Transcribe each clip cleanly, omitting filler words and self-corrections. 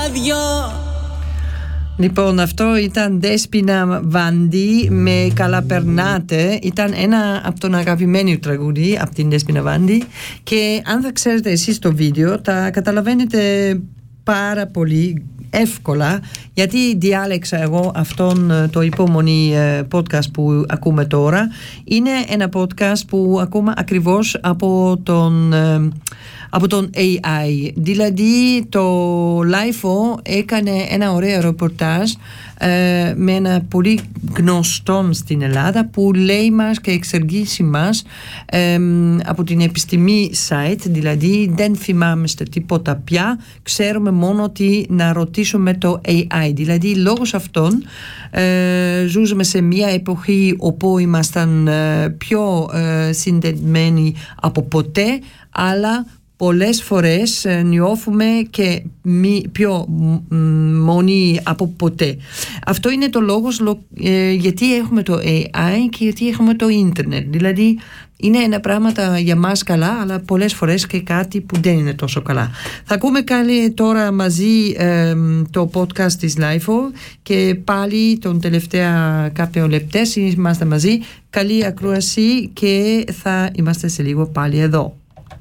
ράδιο. Λοιπόν, αυτό ήταν Δέσποινα Βάντι με Καλά Περνάτε. Ήταν ένα από τον αγαπημένο τραγούδι από την Δέσποινα Βάντι. Και αν θα ξέρετε εσείς το βίντεο, τα καταλαβαίνετε πάρα πολύ εύκολα, γιατί διάλεξα εγώ αυτόν το υπομονή podcast που ακούμε τώρα. Είναι ένα podcast που ακούμε ακριβώς από τον AI. Δηλαδή το LIFO έκανε ένα ωραίο ρεπορτάζ με ένα πολύ γνωστό στην Ελλάδα που λέει μας και εξεργήσει μας από την επιστημή site, δηλαδή δεν θυμάμαστε τίποτα πια, ξέρουμε μόνο ότι να ρωτήσουμε το AI. Δηλαδή λόγως αυτών ζούσαμε σε μια εποχή όπου ήμασταν πιο συνδεδεμένοι από ποτέ, αλλά πολλές φορές νιώθουμε και πιο μόνοι από ποτέ. Αυτό είναι το λόγος γιατί έχουμε το AI και γιατί έχουμε το ίντερνετ. Δηλαδή είναι ένα πράγματα για μας καλά, αλλά πολλές φορές και κάτι που δεν είναι τόσο καλά. Θα ακούμε πάλι τώρα μαζί το podcast της LIFO και πάλι τον τελευταία κάποιο λεπτές είμαστε μαζί. Καλή ακρόαση και θα είμαστε σε λίγο πάλι εδώ.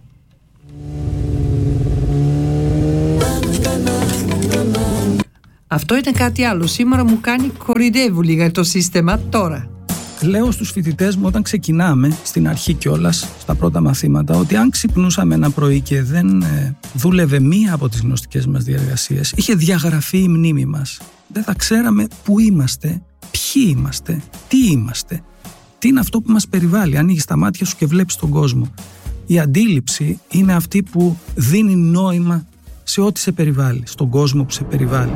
Αυτό είναι κάτι άλλο. Σήμερα μου κάνει κορυδεύου λίγα το σύστημα τώρα. Λέω στους φοιτητές μου όταν ξεκινάμε, στην αρχή κιόλας, στα πρώτα μαθήματα, ότι αν ξυπνούσαμε ένα πρωί και δεν δούλευε μία από τις γνωστικές μας διεργασίες, είχε διαγραφεί η μνήμη μας. Δεν θα ξέραμε πού είμαστε, ποιοι είμαστε, τι είμαστε, τι είναι αυτό που μας περιβάλλει. Ανοίγεις τα μάτια σου και βλέπεις τον κόσμο. Η αντίληψη είναι αυτή που δίνει νόημα σε ό,τι σε περιβάλλει, στον κόσμο που σε περιβάλλει.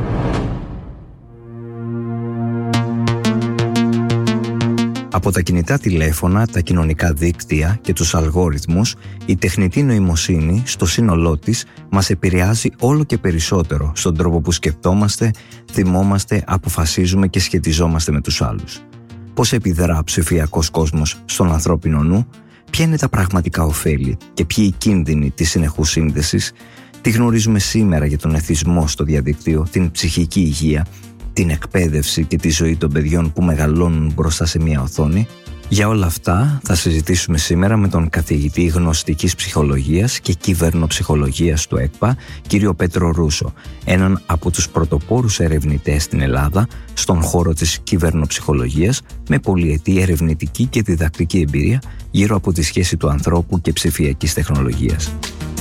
Από τα κινητά τηλέφωνα, τα κοινωνικά δίκτυα και τους αλγόριθμους, η τεχνητή νοημοσύνη στο σύνολό της μας επηρεάζει όλο και περισσότερο στον τρόπο που σκεπτόμαστε, θυμόμαστε, αποφασίζουμε και σχετιζόμαστε με τους άλλους. Πώς επιδρά ο ψηφιακός κόσμος στον ανθρώπινο νου, ποια είναι τα πραγματικά ωφέλη και ποιοι οι κίνδυνοι της συνεχούς σύνδεσης, τι γνωρίζουμε σήμερα για τον εθισμό στο διαδίκτυο, την ψυχική υγεία, την εκπαίδευση και τη ζωή των παιδιών που μεγαλώνουν μπροστά σε μια οθόνη. Για όλα αυτά θα συζητήσουμε σήμερα με τον καθηγητή γνωστικής ψυχολογίας και κυβερνοψυχολογίας του ΕΚΠΑ, κύριο Πέτρο Ρούσο, έναν από τους πρωτοπόρους ερευνητές στην Ελλάδα στον χώρο της κυβερνοψυχολογίας, με πολυετή ερευνητική και διδακτική εμπειρία γύρω από τη σχέση του ανθρώπου και ψηφιακής τεχνολογίας.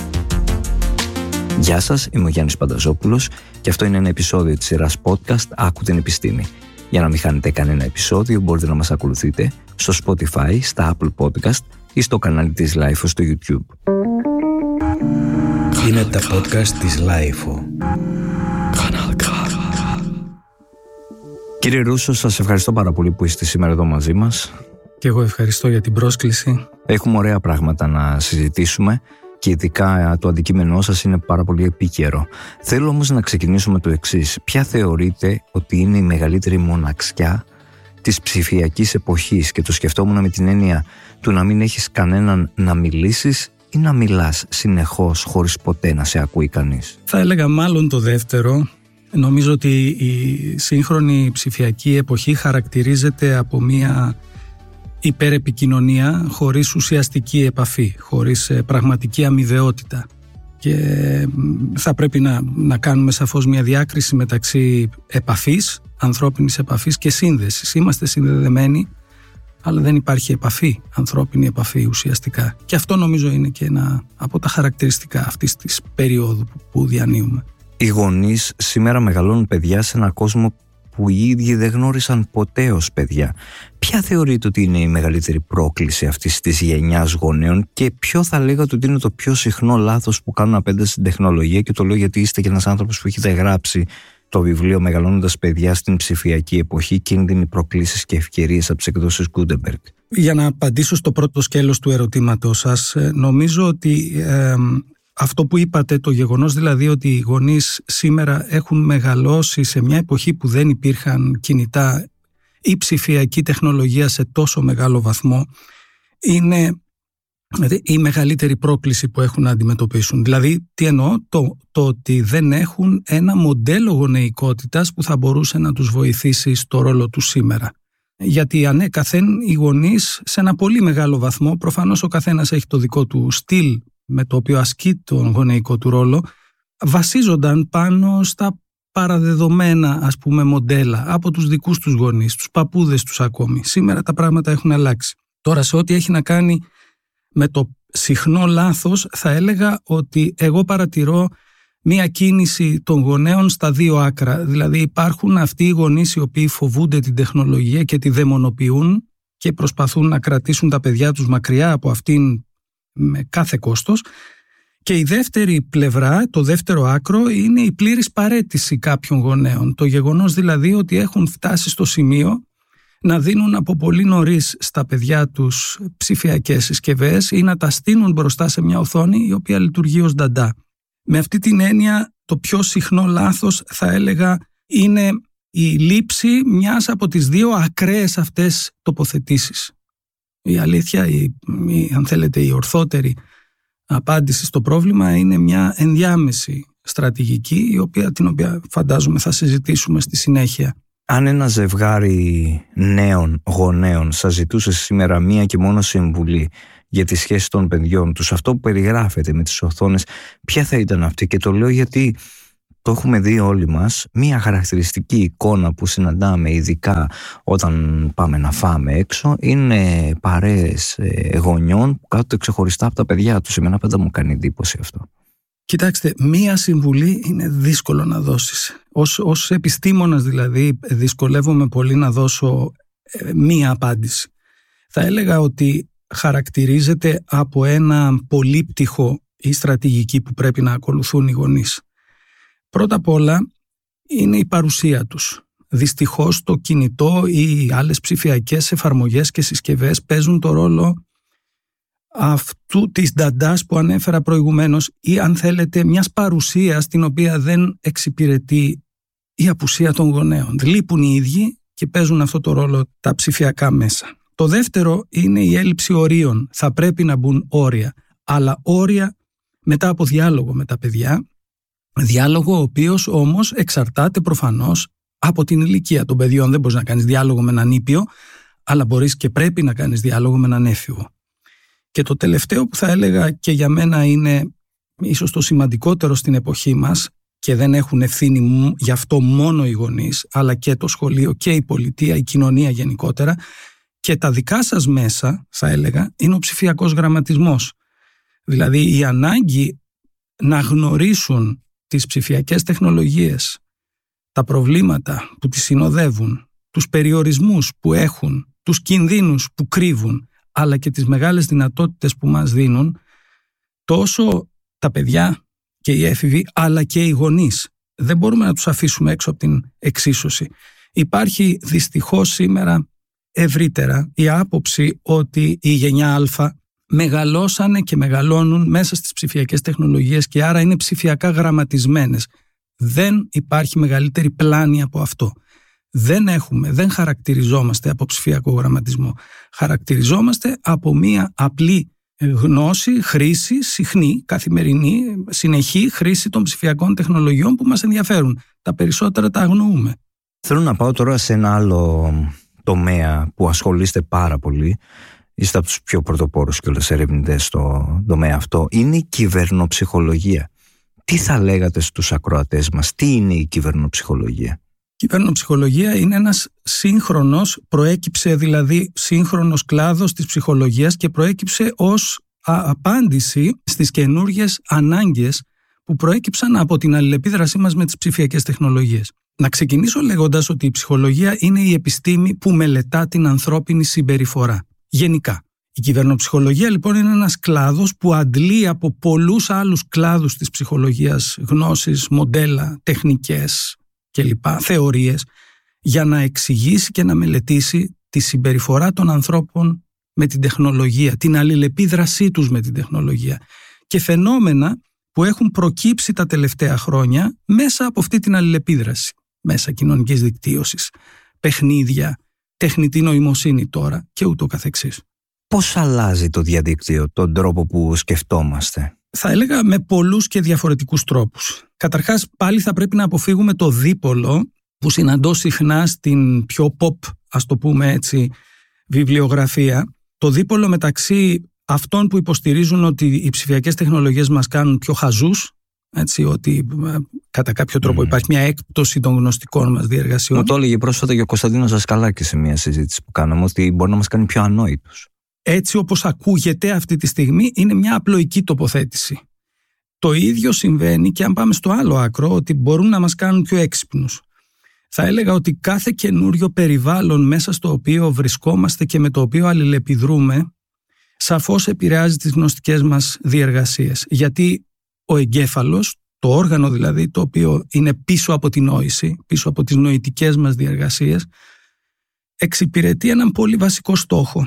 Γεια σας, είμαι ο Γιάννης Πανταζόπουλος και αυτό είναι ένα επεισόδιο της σειράς podcast «Άκου την επιστήμη». Για να μην χάνετε κανένα επεισόδιο μπορείτε να μας ακολουθείτε στο Spotify, στα Apple Podcast ή στο κανάλι της LIFO στο YouTube. Είναι τα podcast της LIFO. Κύριε Ρούσο, σας ευχαριστώ πάρα πολύ που είστε σήμερα εδώ μαζί μας. Και εγώ ευχαριστώ για την πρόσκληση. Έχουμε ωραία πράγματα να συζητήσουμε και ειδικά το αντικείμενό σας είναι πάρα πολύ επίκαιρο. Θέλω όμως να ξεκινήσω με το εξής. Ποια θεωρείτε ότι είναι η μεγαλύτερη μοναξιά της ψηφιακής εποχής? Και το σκεφτόμουν με την έννοια του να μην έχεις κανέναν να μιλήσεις ή να μιλάς συνεχώς χωρίς ποτέ να σε ακούει κανείς. Θα έλεγα μάλλον το δεύτερο. Νομίζω ότι η σύγχρονη ψηφιακή εποχή χαρακτηρίζεται από μια υπερεπικοινωνία χωρίς ουσιαστική επαφή, χωρίς πραγματική αμοιβαιότητα. Και θα πρέπει να κάνουμε σαφώς μια διάκριση μεταξύ επαφής, ανθρώπινης επαφής και σύνδεσης. Είμαστε συνδεδεμένοι, αλλά δεν υπάρχει επαφή, ανθρώπινη επαφή ουσιαστικά. Και αυτό νομίζω είναι και ένα από τα χαρακτηριστικά αυτής της περίοδου που διανύουμε. Οι γονείς σήμερα μεγαλώνουν παιδιά σε έναν κόσμο που οι ίδιοι δεν γνώρισαν ποτέ ως παιδιά. Ποια θεωρείτε ότι είναι η μεγαλύτερη πρόκληση αυτής της γενιάς γονέων και ποιο θα λέγατε ότι είναι το πιο συχνό λάθος που κάνουν απέναντι στην τεχνολογία? Και το λέω γιατί είστε και ένας άνθρωπος που έχετε γράψει το βιβλίο «Μεγαλώνοντας παιδιά στην ψηφιακή εποχή, κίνδυνοι, προκλήσεις και ευκαιρίες» από τις εκδόσεις Gutenberg. Για να απαντήσω στο πρώτο σκέλος του ερωτήματος σας, νομίζω ότι αυτό που είπατε, το γεγονός δηλαδή ότι οι γονείς σήμερα έχουν μεγαλώσει σε μια εποχή που δεν υπήρχαν κινητά ή ψηφιακή τεχνολογία σε τόσο μεγάλο βαθμό, είναι Δηλαδή η μεγαλύτερη πρόκληση που έχουν να αντιμετωπίσουν. Δηλαδή, τι εννοώ, το ότι δεν έχουν ένα μοντέλο γονεϊκότητας που θα μπορούσε να τους βοηθήσει στο ρόλο τους σήμερα. Γιατί ανέκαθεν οι γονείς σε ένα πολύ μεγάλο βαθμό, προφανώς ο καθένας έχει το δικό του στυλ με το οποίο ασκεί τον γονεϊκό του ρόλο, βασίζονταν πάνω στα παραδεδομένα, ας πούμε, μοντέλα από τους δικούς τους γονείς, τους παππούδες τους ακόμη. Σήμερα τα πράγματα έχουν αλλάξει. Τώρα, σε ό,τι έχει να κάνει με το συχνό λάθος, θα έλεγα ότι εγώ παρατηρώ μία κίνηση των γονέων στα δύο άκρα. Δηλαδή υπάρχουν αυτοί οι γονείς οι οποίοι φοβούνται την τεχνολογία και τη δαιμονοποιούν και προσπαθούν να κρατήσουν τα παιδιά τους μακριά από αυτήν με κάθε κόστος. Και η δεύτερη πλευρά, το δεύτερο άκρο, είναι η πλήρης παραίτηση κάποιων γονέων. Το γεγονός δηλαδή ότι έχουν φτάσει στο σημείο να δίνουν από πολύ νωρίς στα παιδιά τους ψηφιακές συσκευές ή να τα στείνουν μπροστά σε μια οθόνη η οποία λειτουργεί ως νταντά. Με αυτή την έννοια, το πιο συχνό λάθος θα έλεγα είναι η λήψη μιας από τις δύο ακραίες αυτές τοποθετήσεις. Η αλήθεια, αν θέλετε, η ορθότερη απάντηση στο πρόβλημα είναι μια ενδιάμεση στρατηγική, την οποία φαντάζομαι θα συζητήσουμε στη συνέχεια. Αν ένα ζευγάρι νέων γονέων σας ζητούσε σήμερα μία και μόνο συμβουλή για τη σχέση των παιδιών τους, αυτό που περιγράφεται με τις οθόνες, ποια θα ήταν αυτή? Και το λέω γιατί το έχουμε δει όλοι μας, μία χαρακτηριστική εικόνα που συναντάμε ειδικά όταν πάμε να φάμε έξω είναι παρέες γονιών που κάθονται ξεχωριστά από τα παιδιά τους. Εμένα πάντα μου κάνει εντύπωση αυτό. Κοιτάξτε, μία συμβουλή είναι δύσκολο να δώσεις. Ως επιστήμονας δηλαδή δυσκολεύομαι πολύ να δώσω μία απάντηση. Θα έλεγα ότι χαρακτηρίζεται από ένα πολύπτυχο ή στρατηγική που πρέπει να ακολουθούν οι γονείς. Πρώτα απ' όλα είναι η παρουσία τους. Δυστυχώς το κινητό ή άλλες ψηφιακές εφαρμογές και συσκευές παίζουν το ρόλο αυτού της νταντάς που ανέφερα προηγουμένως ή αν θέλετε μιας παρουσίας την οποία δεν εξυπηρετεί η απουσία των γονέων. Λείπουν οι ίδιοι και παίζουν αυτό το ρόλο τα ψηφιακά μέσα. Το δεύτερο είναι η έλλειψη ορίων. Θα πρέπει να μπουν όρια, αλλά όρια μετά από διάλογο με τα παιδιά, διάλογο ο οποίος όμως εξαρτάται προφανώς από την ηλικία των παιδιών. Δεν μπορείς να κάνεις διάλογο με έναν ήπιο, αλλά μπορείς και πρέπει να κάνεις διάλογο με έναν έφηβο. Και το τελευταίο που θα έλεγα και για μένα είναι ίσως το σημαντικότερο στην εποχή μας και δεν έχουν ευθύνη γι' αυτό μόνο οι γονείς, αλλά και το σχολείο και η πολιτεία, η κοινωνία γενικότερα και τα δικά σας μέσα, θα έλεγα, είναι ο ψηφιακός γραμματισμός. Δηλαδή η ανάγκη να γνωρίσουν τις ψηφιακές τεχνολογίες, τα προβλήματα που τις συνοδεύουν, τους περιορισμούς που έχουν, τους κινδύνους που κρύβουν, αλλά και τις μεγάλες δυνατότητες που μας δίνουν, τόσο τα παιδιά και οι έφηβοι, αλλά και οι γονείς. Δεν μπορούμε να τους αφήσουμε έξω από την εξίσωση. Υπάρχει δυστυχώς σήμερα ευρύτερα η άποψη ότι η γενιά Α μεγαλώσανε και μεγαλώνουν μέσα στις ψηφιακές τεχνολογίες και άρα είναι ψηφιακά γραμματισμένες. Δεν υπάρχει μεγαλύτερη πλάνη από αυτό. Δεν χαρακτηριζόμαστε από ψηφιακό γραμματισμό. Χαρακτηριζόμαστε από μία απλή γνώση, χρήση, συχνή, καθημερινή, συνεχή χρήση των ψηφιακών τεχνολογιών που μας ενδιαφέρουν. Τα περισσότερα τα αγνοούμε. Θέλω να πάω τώρα σε ένα άλλο τομέα που ασχολείστε πάρα πολύ. Είστε από τους πιο πρωτοπόρους και όλες ερευνητές στο τομέα αυτό. Είναι η κυβερνοψυχολογία. Τι θα λέγατε στους ακροατές μας, τι είναι η κυβερνοψυχολογία? Η κυβερνοψυχολογία είναι ένας προέκυψε δηλαδή σύγχρονος κλάδος της ψυχολογίας και προέκυψε ως απάντηση στις καινούργιες ανάγκες που προέκυψαν από την αλληλεπίδρασή μας με τις ψηφιακές τεχνολογίες. Να ξεκινήσω λέγοντας ότι η ψυχολογία είναι η επιστήμη που μελετά την ανθρώπινη συμπεριφορά. Γενικά. Η κυβερνοψυχολογία λοιπόν είναι ένας κλάδος που αντλεί από πολλούς άλλους κλάδους της ψυχολογίας γνώσεις, μοντέλα, τεχνικές κλπ. Θεωρίες για να εξηγήσει και να μελετήσει τη συμπεριφορά των ανθρώπων με την τεχνολογία, την αλληλεπίδρασή τους με την τεχνολογία και φαινόμενα που έχουν προκύψει τα τελευταία χρόνια μέσα από αυτή την αλληλεπίδραση, μέσα κοινωνικής δικτύωσης, παιχνίδια, τεχνητή νοημοσύνη τώρα και ούτω καθεξής. Πώς αλλάζει το διαδίκτυο τον τρόπο που σκεφτόμαστε? Θα έλεγα με πολλούς και διαφορετικούς τρόπους. Καταρχάς, πάλι θα πρέπει να αποφύγουμε το δίπολο που συναντώ συχνά στην πιο pop, ας το πούμε έτσι, βιβλιογραφία. Το δίπολο μεταξύ αυτών που υποστηρίζουν ότι οι ψηφιακές τεχνολογίες μας κάνουν πιο χαζούς, έτσι, ότι κατά κάποιο τρόπο υπάρχει μια έκπτωση των γνωστικών μας διεργασιών. Μου το έλεγε πρόσφατα και ο Κωνσταντίνος Δασκαλάκης σε μια συζήτηση που κάναμε, ότι μπορεί να μας κάνει πιο ανόητους. Έτσι όπως ακούγεται αυτή τη στιγμή, είναι μια απλοϊκή τοποθέτηση. Το ίδιο συμβαίνει και αν πάμε στο άλλο άκρο, ότι μπορούν να μας κάνουν πιο έξυπνους. Θα έλεγα ότι κάθε καινούριο περιβάλλον μέσα στο οποίο βρισκόμαστε και με το οποίο αλληλεπιδρούμε, σαφώς επηρεάζει τις γνωστικές μας διεργασίες. Γιατί ο εγκέφαλος, το όργανο δηλαδή, το οποίο είναι πίσω από την νόηση, πίσω από τις νοητικές μας διεργασίες, εξυπηρετεί έναν πολύ βασικό στόχο.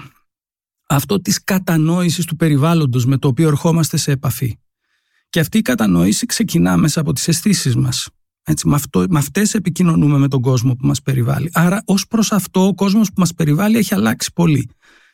Αυτό της κατανόησης του περιβάλλοντος με το οποίο ερχόμαστε σε επαφή. Και αυτή η κατανόηση ξεκινά μέσα από τις αισθήσεις μας. Έτσι, με αυτές επικοινωνούμε με τον κόσμο που μας περιβάλλει. Άρα ως προς αυτό ο κόσμος που μας περιβάλλει έχει αλλάξει πολύ.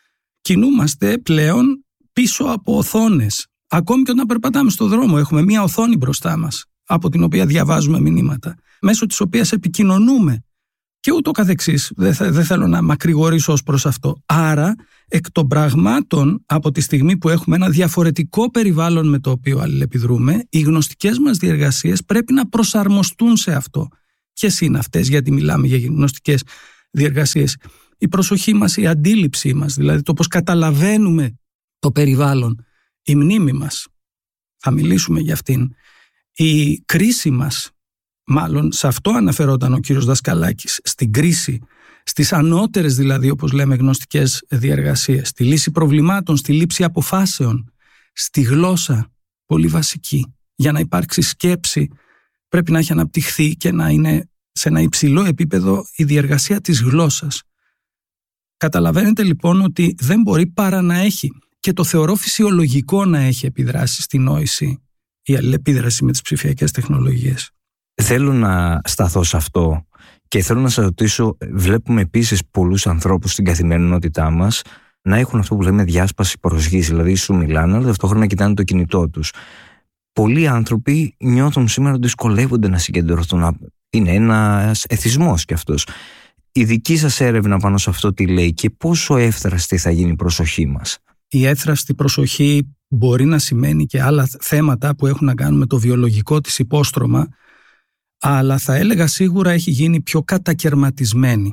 Κινούμαστε πλέον πίσω από οθόνες. Ακόμη και όταν περπατάμε στον δρόμο έχουμε μία οθόνη μπροστά μας, από την οποία διαβάζουμε μηνύματα, μέσω της οποίας επικοινωνούμε και ούτω καθεξής. Δεν θέλω να μακρηγορήσω ως προς αυτό. Άρα, εκ των πραγμάτων, από τη στιγμή που έχουμε ένα διαφορετικό περιβάλλον με το οποίο αλληλεπιδρούμε, οι γνωστικές μας διεργασίες πρέπει να προσαρμοστούν σε αυτό. Ποιες είναι αυτές, γιατί μιλάμε για γνωστικές διεργασίες? Η προσοχή μας, η αντίληψή μας, δηλαδή το πώς καταλαβαίνουμε το περιβάλλον, η μνήμη μας, θα μιλήσουμε για αυτήν, η κρίση μας, μάλλον σε αυτό αναφερόταν ο κύριος Δασκαλάκης, στην κρίση, στις ανώτερες δηλαδή, όπως λέμε, γνωστικές διεργασίες, στη λύση προβλημάτων, στη λήψη αποφάσεων, στη γλώσσα, πολύ βασική. Για να υπάρξει σκέψη πρέπει να έχει αναπτυχθεί και να είναι σε ένα υψηλό επίπεδο η διεργασία της γλώσσας. Καταλαβαίνετε λοιπόν ότι δεν μπορεί παρά να έχει, και το θεωρώ φυσιολογικό να έχει επιδράσει στη νόηση η αλληλεπίδραση με τις ψηφιακές τεχνολογίες. Θέλω να σταθώ σε αυτό και θέλω να σας ρωτήσω, βλέπουμε επίσης πολλούς ανθρώπους στην καθημερινότητά μας να έχουν αυτό που λέμε διάσπαση προσγής, δηλαδή σου μιλάνε αλλά ταυτόχρονα κοιτάνε το κινητό τους. Πολλοί άνθρωποι νιώθουν σήμερα ότι δυσκολεύονται να συγκεντρωθούν. Είναι ένας εθισμός κι αυτός. Η δική σας έρευνα πάνω σε αυτό τι λέει και πόσο εύθραστη θα γίνει η προσοχή μας? Η εύθραστη προσοχή μπορεί να σημαίνει και άλλα θέματα που έχουν να κάνουν με το βιολογικό της υπόστρωμα, αλλά θα έλεγα σίγουρα έχει γίνει πιο κατακερματισμένη.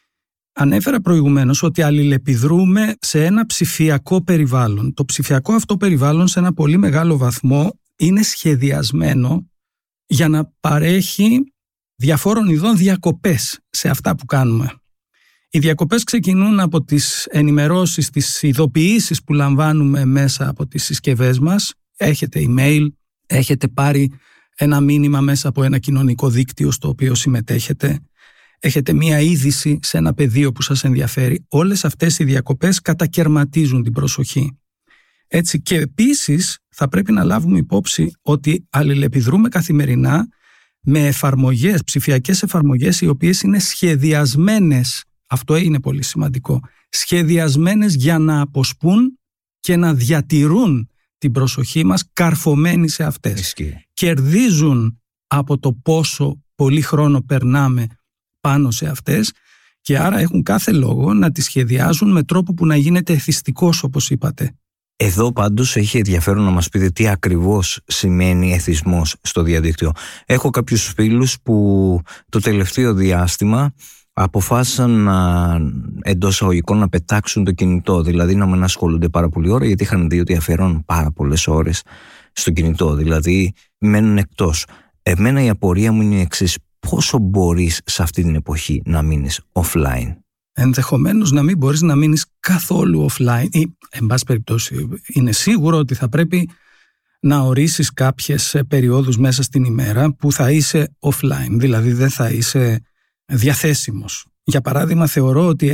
Ανέφερα προηγουμένως ότι αλληλεπιδρούμε σε ένα ψηφιακό περιβάλλον. Το ψηφιακό αυτό περιβάλλον σε ένα πολύ μεγάλο βαθμό είναι σχεδιασμένο για να παρέχει διαφόρων ειδών διακοπές σε αυτά που κάνουμε. Οι διακοπές ξεκινούν από τις ενημερώσεις, τις ειδοποιήσεις που λαμβάνουμε μέσα από τις συσκευές μας. Έχετε email, έχετε πάρει ένα μήνυμα μέσα από ένα κοινωνικό δίκτυο στο οποίο συμμετέχετε, έχετε μία είδηση σε ένα πεδίο που σας ενδιαφέρει. Όλες αυτές οι διακοπές κατακερματίζουν την προσοχή. Έτσι, και επίσης θα πρέπει να λάβουμε υπόψη ότι αλληλεπιδρούμε καθημερινά με εφαρμογές, ψηφιακές εφαρμογές οι οποίες είναι σχεδιασμένες, αυτό είναι πολύ σημαντικό, σχεδιασμένες για να αποσπούν και να διατηρούν την προσοχή μας καρφωμένη σε αυτές. Κερδίζουν από το πόσο πολύ χρόνο περνάμε πάνω σε αυτές και άρα έχουν κάθε λόγο να τις σχεδιάζουν με τρόπο που να γίνεται εθιστικός, όπως είπατε. Εδώ πάντως έχει ενδιαφέρον να μας πείτε τι ακριβώς σημαίνει εθισμός στο διαδίκτυο. Έχω κάποιους φίλους που το τελευταίο διάστημα αποφάσισαν εντός εισαγωγικών να πετάξουν το κινητό, δηλαδή να μην ασχολούνται πάρα πολύ ώρα, γιατί είχαν δει ότι αφιερώνουν πάρα πολλές ώρες στο κινητό, δηλαδή μένουν εκτός. Εμένα η απορία μου είναι η εξής: πόσο μπορείς σε αυτή την εποχή να μείνεις offline? Ενδεχομένως να μην μπορείς να μείνεις καθόλου offline ή, εν πάση περιπτώσει, είναι σίγουρο ότι θα πρέπει να ορίσεις κάποιες περιόδους μέσα στην ημέρα που θα είσαι offline, δηλαδή δεν θα είσαι διαθέσιμος. Για παράδειγμα, θεωρώ ότι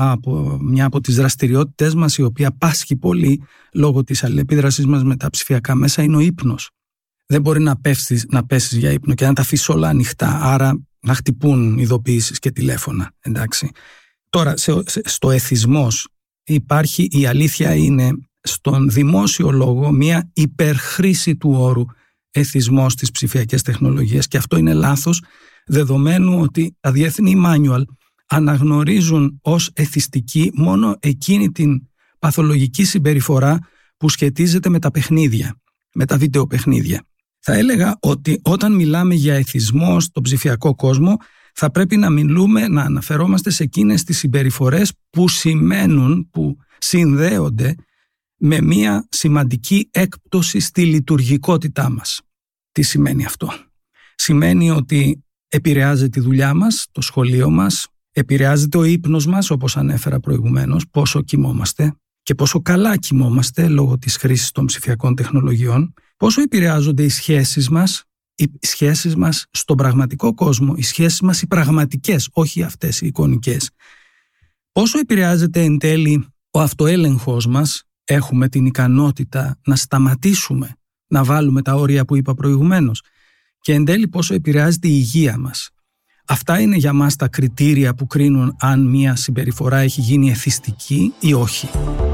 μια από τις δραστηριότητες μας, η οποία πάσχει πολύ λόγω της αλληλεπίδρασης μας με τα ψηφιακά μέσα, είναι ο ύπνος. Δεν μπορεί να πέσεις για ύπνο και να τα αφήσεις όλα ανοιχτά, άρα να χτυπούν ειδοποιήσεις και τηλέφωνα, εντάξει. Τώρα, στο εθισμός, η αλήθεια είναι στον δημόσιο λόγο μια υπερχρήση του όρου εθισμός στις ψηφιακές τεχνολογίες, και αυτό είναι λάθος, δεδομένου ότι τα διεθνή manual αναγνωρίζουν ως εθιστική μόνο εκείνη την παθολογική συμπεριφορά που σχετίζεται με τα παιχνίδια, με τα βιντεοπαιχνίδια. Θα έλεγα ότι όταν μιλάμε για εθισμό στον ψηφιακό κόσμο, θα πρέπει να αναφερόμαστε σε εκείνες τις συμπεριφορές που σημαίνουν, που συνδέονται με μια σημαντική έκπτωση στη λειτουργικότητά μας. Τι σημαίνει αυτό? Σημαίνει ότι επηρεάζεται η δουλειά μας, το σχολείο μας, επηρεάζεται ο ύπνος μας, όπως ανέφερα προηγουμένως, πόσο κοιμόμαστε και πόσο καλά κοιμόμαστε λόγω της χρήσης των ψηφιακών τεχνολογιών, πόσο επηρεάζονται οι σχέσεις μας στον πραγματικό κόσμο, οι σχέσεις μας οι πραγματικές, όχι αυτές οι εικονικές. Πόσο επηρεάζεται εν τέλει ο αυτοέλεγχος μας, έχουμε την ικανότητα να σταματήσουμε, να βάλουμε τα όρια που είπα προηγουμένως, και εν τέλει πόσο επηρεάζεται η υγεία μας. Αυτά είναι για μας τα κριτήρια που κρίνουν αν μια συμπεριφορά έχει γίνει εθιστική ή όχι.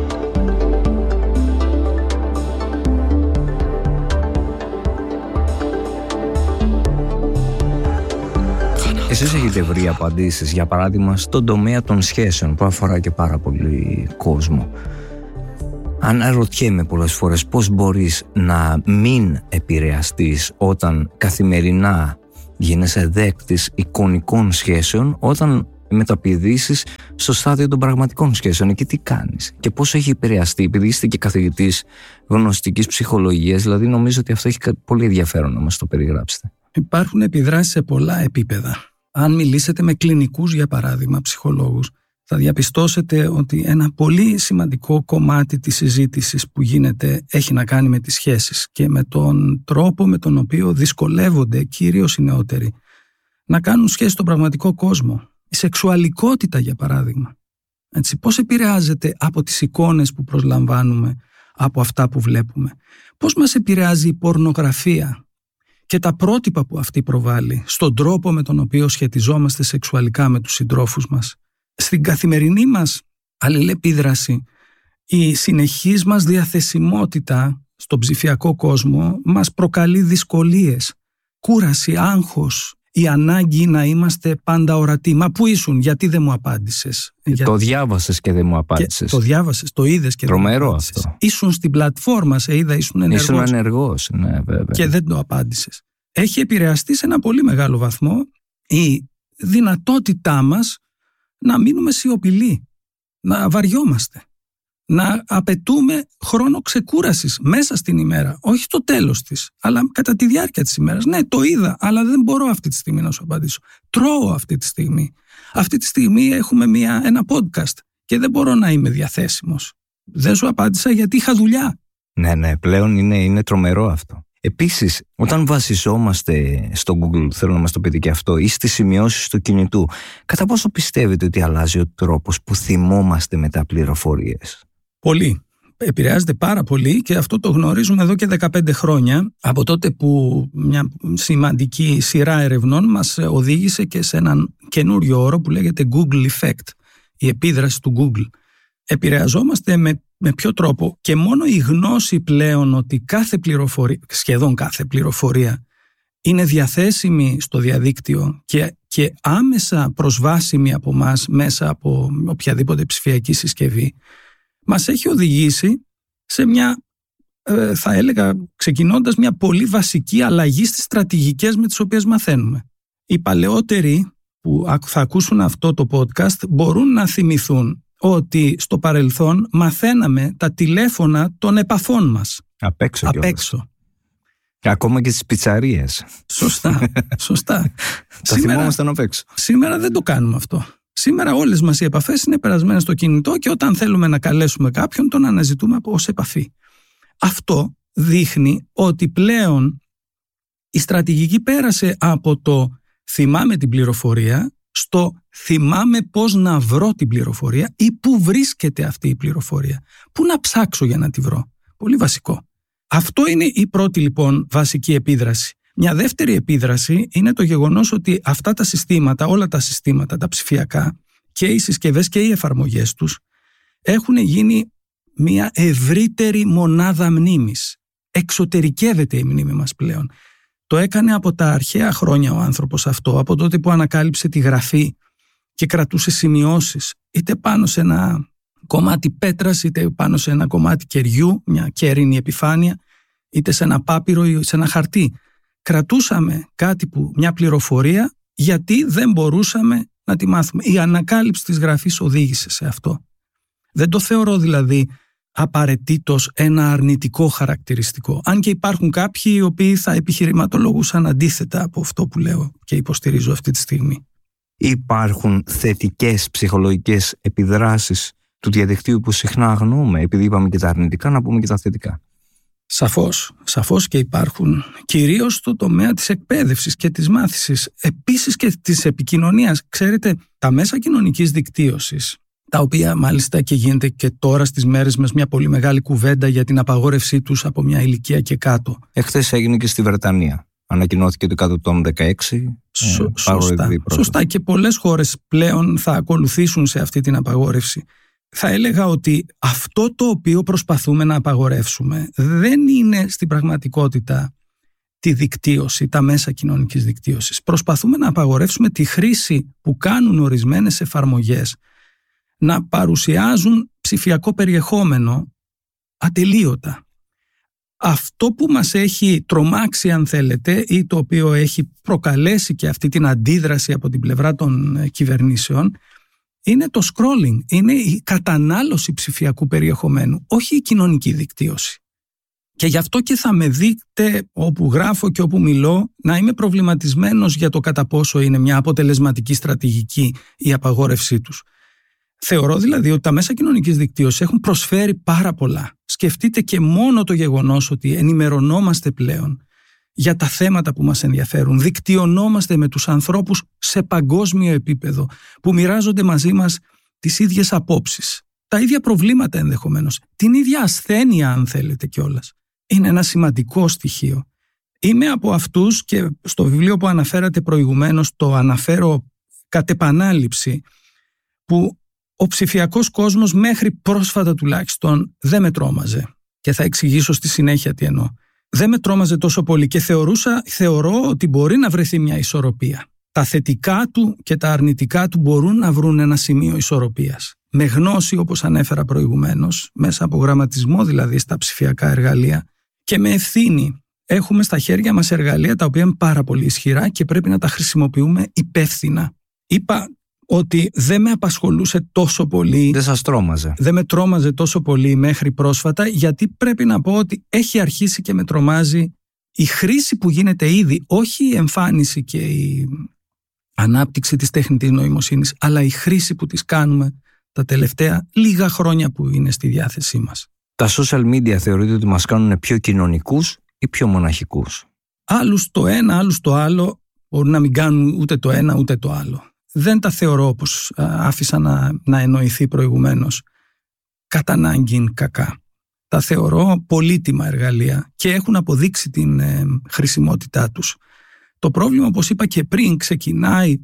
Εσείς έχετε βρει απαντήσεις, για παράδειγμα, στον τομέα των σχέσεων που αφορά και πάρα πολύ κόσμο. Αναρωτιέμαι πολλές φορές πώς μπορείς να μην επηρεαστείς όταν καθημερινά γίνεσαι δέκτης εικονικών σχέσεων, όταν μεταπηδήσεις στο στάδιο των πραγματικών σχέσεων. Εκεί τι κάνεις και πώς έχει επηρεαστεί, επειδή είστε και καθηγητής γνωστικής ψυχολογίας, δηλαδή νομίζω ότι αυτό έχει πολύ ενδιαφέρον να μας το περιγράψετε. Υπάρχουν επιδράσεις σε πολλά επίπεδα. Αν μιλήσετε με κλινικούς, για παράδειγμα, ψυχολόγους, θα διαπιστώσετε ότι ένα πολύ σημαντικό κομμάτι της συζήτησης που γίνεται έχει να κάνει με τις σχέσεις και με τον τρόπο με τον οποίο δυσκολεύονται κυρίως οι νεότεροι να κάνουν σχέσεις στον πραγματικό κόσμο. Η σεξουαλικότητα, για παράδειγμα. Έτσι, πώς επηρεάζεται από τις εικόνες που προσλαμβάνουμε, από αυτά που βλέπουμε. Πώς μας επηρεάζει η πορνογραφία και τα πρότυπα που αυτή προβάλλει στον τρόπο με τον οποίο σχετιζόμαστε σεξουαλικά με τους συντρόφους μας. Στην καθημερινή μας αλληλεπίδραση, η συνεχής μας διαθεσιμότητα στον ψηφιακό κόσμο μας προκαλεί δυσκολίες, κούραση, άγχος, η ανάγκη να είμαστε πάντα ορατοί. Μα πού ήσουν, γιατί δεν μου απάντησες? Το διάβασες και δεν μου απάντησες. Το διάβασες, το είδες και τρομερό δεν μου απάντησες. Αυτό. Ήσουν στην πλατφόρμα, σε είδα, ήσουν ενεργός. Ήσουν ενεργός, ναι, βέβαια. Και δεν το απάντησες. Έχει επηρεαστεί σε ένα πολύ μεγάλο βαθμό η δυνατότητά μας να μείνουμε σιωπηλοί, να βαριόμαστε, να απαιτούμε χρόνο ξεκούρασης μέσα στην ημέρα, όχι στο τέλος της, αλλά κατά τη διάρκεια της ημέρας. Ναι, το είδα, αλλά δεν μπορώ αυτή τη στιγμή να σου απαντήσω. Τρώω αυτή τη στιγμή. Αυτή τη στιγμή έχουμε ένα podcast και δεν μπορώ να είμαι διαθέσιμος. Δεν σου απάντησα γιατί είχα δουλειά. Ναι, πλέον είναι τρομερό αυτό. Επίσης, όταν βασιζόμαστε στο Google, θέλω να μας το πείτε και αυτό, ή στις σημειώσεις του κινητού, κατά πόσο πιστεύετε ότι αλλάζει ο τρόπος που θυμόμαστε μετά πληροφορίες? Πολύ. Επηρεάζεται πάρα πολύ και αυτό το γνωρίζουμε εδώ και 15 χρόνια, από τότε που μια σημαντική σειρά ερευνών μας οδήγησε και σε έναν καινούριο όρο που λέγεται Google Effect, η επίδραση του Google. Επηρεαζόμαστε με ποιο τρόπο? Και μόνο η γνώση πλέον ότι σχεδόν κάθε πληροφορία είναι διαθέσιμη στο διαδίκτυο και άμεσα προσβάσιμη από μας μέσα από οποιαδήποτε ψηφιακή συσκευή, μας έχει οδηγήσει σε μια, θα έλεγα ξεκινώντας, μια πολύ βασική αλλαγή στις στρατηγικές με τις οποίες μαθαίνουμε. Οι παλαιότεροι που θα ακούσουν αυτό το podcast μπορούν να θυμηθούν ότι στο παρελθόν μαθαίναμε τα τηλέφωνα των επαφών μας. Απ' έξω. Και ακόμα και στις πιτσαρίες. Σωστά. Τα θυμόμασταν απ' έξω. Σήμερα δεν το κάνουμε αυτό. Σήμερα όλες μας οι επαφές είναι περασμένες στο κινητό και όταν θέλουμε να καλέσουμε κάποιον τον αναζητούμε ως επαφή. Αυτό δείχνει ότι πλέον η στρατηγική πέρασε από το θυμάμαι την πληροφορία στο θυμάμαι πώς να βρω την πληροφορία ή πού βρίσκεται αυτή η πληροφορία. Πού να ψάξω για να τη βρω. Πολύ βασικό. Αυτό είναι η πρώτη λοιπόν βασική επίδραση. Μια δεύτερη επίδραση είναι το γεγονός ότι αυτά τα συστήματα, όλα τα συστήματα, τα ψηφιακά και οι συσκευές και οι εφαρμογές τους έχουν γίνει μια ευρύτερη μονάδα μνήμης. Εξωτερικεύεται η μνήμη μας πλέον. Το έκανε από τα αρχαία χρόνια ο άνθρωπος αυτό, από τότε που ανακάλυψε τη γραφή και κρατούσε σημειώσεις, είτε πάνω σε ένα κομμάτι πέτρας, είτε πάνω σε ένα κομμάτι κεριού, μια κέρινη επιφάνεια, είτε σε ένα πάπυρο ή σε ένα χαρτί. Κρατούσαμε μια πληροφορία, γιατί δεν μπορούσαμε να τη μάθουμε. Η ανακάλυψη της γραφής οδήγησε σε αυτό. Δεν το θεωρώ δηλαδή απαραίτητος ένα αρνητικό χαρακτηριστικό. Αν και υπάρχουν κάποιοι οι οποίοι θα επιχειρηματολογούσαν αντίθετα από αυτό που λέω και υποστηρίζω αυτή τη στιγμή. Υπάρχουν θετικές ψυχολογικές επιδράσεις του διαδικτύου που συχνά αγνοούμε? Επειδή είπαμε και τα αρνητικά, να πούμε και τα θετικά. Σαφώς και υπάρχουν, κυρίως στο τομέα της εκπαίδευσης και της μάθησης, επίσης και της επικοινωνίας. Ξέρετε, τα μέσα κοινωνικής δικτύωσης, τα οποία μάλιστα και γίνεται και τώρα στις μέρες μας μια πολύ μεγάλη κουβέντα για την απαγόρευσή τους από μια ηλικία και κάτω. Εχθές έγινε και στη Βρετανία. Ανακοινώθηκε ότι κάτω των 16. Σωστά, και πολλές χώρες πλέον θα ακολουθήσουν σε αυτή την απαγόρευση. Θα έλεγα ότι αυτό το οποίο προσπαθούμε να απαγορεύσουμε δεν είναι στην πραγματικότητα τη δικτύωση, τα μέσα κοινωνικής δικτύωσης. Προσπαθούμε να απαγορεύσουμε τη χρήση που κάνουν ορισμένες εφαρμογές να παρουσιάζουν ψηφιακό περιεχόμενο ατελείωτα. Αυτό που μας έχει τρομάξει, αν θέλετε, ή το οποίο έχει προκαλέσει και αυτή την αντίδραση από την πλευρά των κυβερνήσεων, είναι το scrolling, είναι η κατανάλωση ψηφιακού περιεχομένου, όχι η κοινωνική δικτύωση. Και γι' αυτό και θα με δείτε όπου γράφω και όπου μιλώ να είμαι προβληματισμένος για το κατά πόσο είναι μια αποτελεσματική στρατηγική η απαγόρευσή τους. Θεωρώ δηλαδή ότι τα μέσα κοινωνικής δικτύωσης έχουν προσφέρει πάρα πολλά. Σκεφτείτε και μόνο το γεγονός ότι ενημερωνόμαστε πλέον για τα θέματα που μας ενδιαφέρουν. Δικτυωνόμαστε με τους ανθρώπους σε παγκόσμιο επίπεδο που μοιράζονται μαζί μας τις ίδιες απόψεις, τα ίδια προβλήματα ενδεχομένως, την ίδια ασθένεια αν θέλετε κιόλας. Είναι ένα σημαντικό στοιχείο. Είμαι από αυτούς και στο βιβλίο που αναφέρατε προηγουμένως το αναφέρω κατ' επανάληψη, που ο ψηφιακός κόσμος μέχρι πρόσφατα τουλάχιστον δεν με τρόμαζε. Και θα εξηγήσω στη συνέχεια τι εννοώ. Δεν με τρόμαζε τόσο πολύ και θεωρώ ότι μπορεί να βρεθεί μια ισορροπία. Τα θετικά του και τα αρνητικά του μπορούν να βρουν ένα σημείο ισορροπίας. Με γνώση, όπως ανέφερα προηγουμένως, μέσα από γραμματισμό δηλαδή στα ψηφιακά εργαλεία, και με ευθύνη. Έχουμε στα χέρια μας εργαλεία τα οποία είναι πάρα πολύ ισχυρά και πρέπει να τα χρησιμοποιούμε υπεύθυνα. Είπα ότι δεν με απασχολούσε τόσο πολύ. Δεν σας τρόμαζε. Δεν με τρόμαζε τόσο πολύ μέχρι πρόσφατα, γιατί πρέπει να πω ότι έχει αρχίσει και με τρομάζει η χρήση που γίνεται ήδη, όχι η εμφάνιση και η ανάπτυξη της τεχνητής νοημοσύνης, αλλά η χρήση που τις κάνουμε τα τελευταία λίγα χρόνια που είναι στη διάθεσή μας. Τα social media θεωρείτε ότι μας κάνουν πιο κοινωνικούς ή πιο μοναχικούς? Άλλους το ένα, άλλους το άλλο. Μπορεί να μην κάνουν ούτε το ένα ούτε το άλλο. Δεν τα θεωρώ, όπως άφησα να εννοηθεί προηγουμένως, κατά ανάγκην κακά. Τα θεωρώ πολύτιμα εργαλεία και έχουν αποδείξει την χρησιμότητά τους. Το πρόβλημα, όπως είπα και πριν, ξεκινάει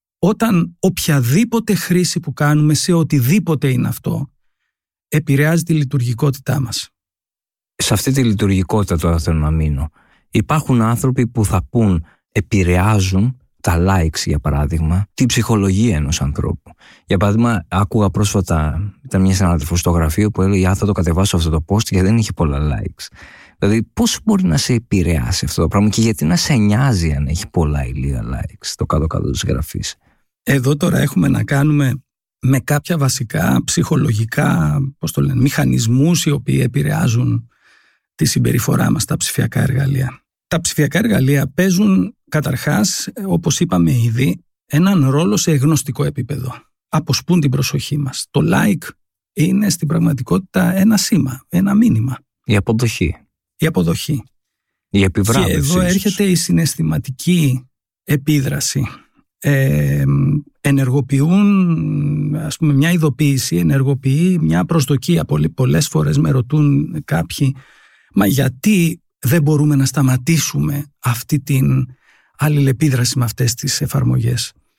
όταν οποιαδήποτε χρήση που κάνουμε σε οτιδήποτε είναι αυτό επηρεάζει τη λειτουργικότητά μας. Σε αυτή τη λειτουργικότητα τώρα θέλω να μείνω. Υπάρχουν άνθρωποι που θα πούν επηρεάζουν τα likes, για παράδειγμα, τη ψυχολογία ενός ανθρώπου. Για παράδειγμα, άκουγα πρόσφατα, ήταν μια συνάδελφος στο γραφείο που έλεγε: θα το κατεβάσω αυτό το post γιατί δεν είχε πολλά likes. Δηλαδή, πώς μπορεί να σε επηρεάσει αυτό το πράγμα και γιατί να σε νοιάζει αν έχει πολλά ή λίγα likes στο κάτω-κάτω της γραφής? Εδώ τώρα έχουμε να κάνουμε με κάποια βασικά ψυχολογικά, μηχανισμούς οι οποίοι επηρεάζουν τη συμπεριφορά μας στα ψηφιακά εργαλεία. Τα ψηφιακά εργαλεία παίζουν καταρχάς, όπως είπαμε ήδη, έναν ρόλο σε γνωστικό επίπεδο. Αποσπούν την προσοχή μας. Το like είναι στην πραγματικότητα ένα σήμα, ένα μήνυμα. Η αποδοχή. Η επιβράβευση. Και εδώ έρχεται η συναισθηματική επίδραση. Ενεργοποιούν, ας πούμε, μια ειδοποίηση, ενεργοποιεί μια προσδοκία. Πολλές φορές με ρωτούν κάποιοι, μα γιατί δεν μπορούμε να σταματήσουμε αυτή την αλληλεπίδραση με αυτές τις εφαρμογές?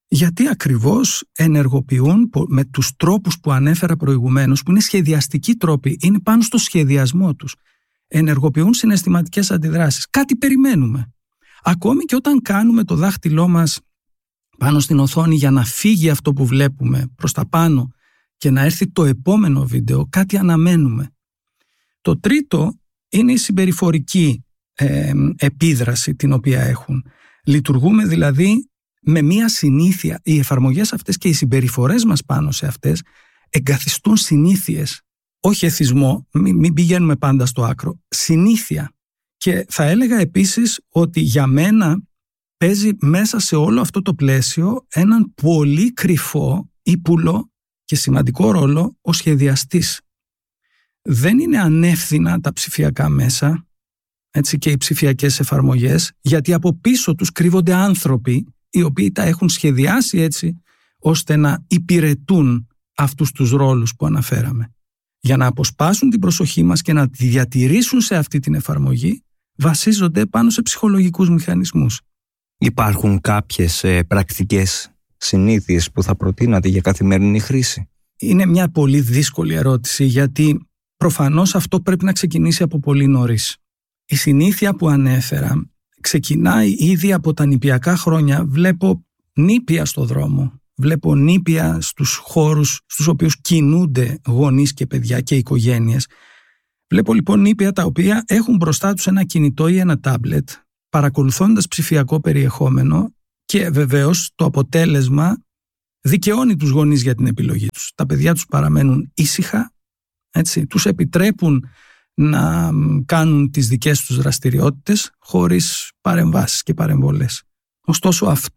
Γιατί ακριβώς ενεργοποιούν με τους τρόπους που ανέφερα προηγουμένως, που είναι σχεδιαστικοί τρόποι, είναι πάνω στο σχεδιασμό τους. Ενεργοποιούν συναισθηματικές αντιδράσεις. Κάτι περιμένουμε. Ακόμη και όταν κάνουμε το δάχτυλό μας πάνω στην οθόνη για να φύγει αυτό που βλέπουμε προς τα πάνω και να έρθει το επόμενο βίντεο, κάτι αναμένουμε. Το τρίτο είναι η συμπεριφορική επίδραση την οποία έχουν. Λειτουργούμε δηλαδή με μία συνήθεια. Οι εφαρμογές αυτές και οι συμπεριφορές μας πάνω σε αυτές εγκαθιστούν συνήθειες. Όχι εθισμό, μην πηγαίνουμε πάντα στο άκρο. Συνήθεια. Και θα έλεγα επίσης ότι για μένα παίζει μέσα σε όλο αυτό το πλαίσιο έναν πολύ κρυφό, ύπουλο και σημαντικό ρόλο ο σχεδιαστής. Δεν είναι ανεύθυνα τα ψηφιακά μέσα, έτσι, και οι ψηφιακές εφαρμογές, γιατί από πίσω τους κρύβονται άνθρωποι οι οποίοι τα έχουν σχεδιάσει έτσι ώστε να υπηρετούν αυτούς τους ρόλους που αναφέραμε. Για να αποσπάσουν την προσοχή μας και να τη διατηρήσουν σε αυτή την εφαρμογή, βασίζονται πάνω σε ψυχολογικούς μηχανισμούς. Υπάρχουν κάποιες πρακτικές συνήθειες που θα προτείνατε για καθημερινή χρήση? Είναι μια πολύ δύσκολη ερώτηση, γιατί προφανώς αυτό πρέπει να ξεκινήσει από πολύ νωρίς. Η συνήθεια που ανέφερα ξεκινάει ήδη από τα νηπιακά χρόνια. Βλέπω νήπια στο δρόμο, βλέπω νήπια στους χώρους στους οποίους κινούνται γονείς και παιδιά και οικογένειες. Βλέπω λοιπόν νήπια τα οποία έχουν μπροστά τους ένα κινητό ή ένα τάμπλετ, παρακολουθώντας ψηφιακό περιεχόμενο, και βεβαίως το αποτέλεσμα δικαιώνει τους γονείς για την επιλογή τους. Τα παιδιά τους παραμένουν ήσυχα, έτσι, τους επιτρέπουν να κάνουν τις δικές τους δραστηριότητες χωρίς παρεμβάσεις και παρεμβολές. Ωστόσο